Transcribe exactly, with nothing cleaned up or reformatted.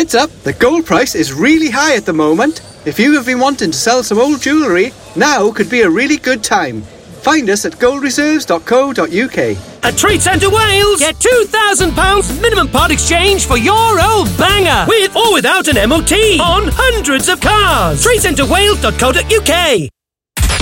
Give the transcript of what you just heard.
Heads up, the gold price is really high at the moment. If you have been wanting to sell some old jewellery, now could be a really good time. Find us at gold reserves dot co dot uk. At Trade Centre Wales, get two thousand pounds minimum part exchange for your old banger, with or without an M O T, on hundreds of cars. trade centre wales dot co dot uk.